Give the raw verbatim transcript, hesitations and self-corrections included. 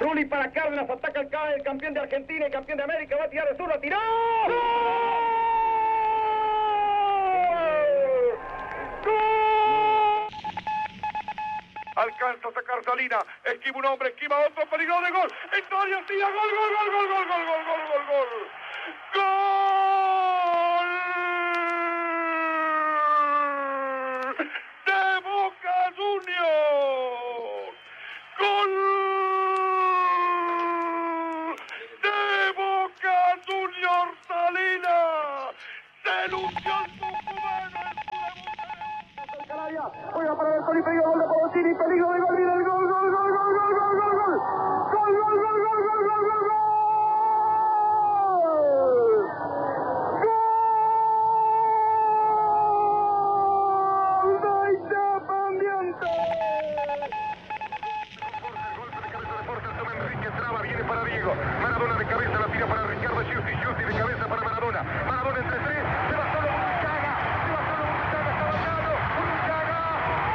Rulli para Cárdenas, ataca el, el campeón de Argentina y campeón de América, va a tirar de zurda, tiró. ¡Gol! ¡Gol! Alcanza a sacar Salina, esquiva un hombre, esquiva otro, peligro de gol. Antonio tira, gol, gol, gol, gol, gol, gol, gol, gol, gol, gol. ¡Gol!